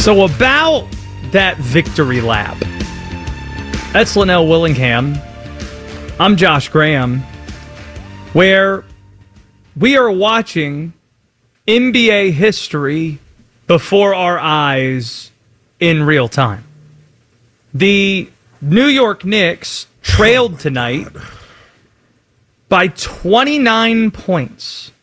So about that victory lap, that's Linnell Willingham. I'm Josh Graham, where we are watching NBA history before our eyes in real time. The New York Knicks trailed tonight by 29 points